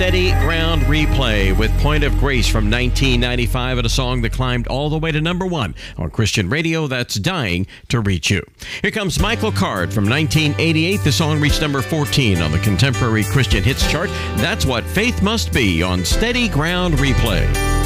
Steady Ground Replay with Point of Grace from 1995 and a song that climbed all the way to number 1 on Christian radio. That's Dying to Reach You. Here comes Michael Card from 1988. The song reached number 14 on the Contemporary Christian Hits chart. That's What Faith Must Be on Steady Ground Replay.